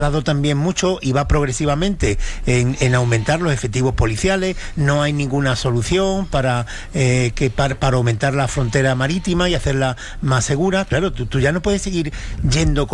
dado también mucho y va progresivamente en aumentar los efectivos policiales. No hay ninguna solución para aumentar la frontera marítima y hacerla más segura. Claro, tú ya no puedes seguir yendo con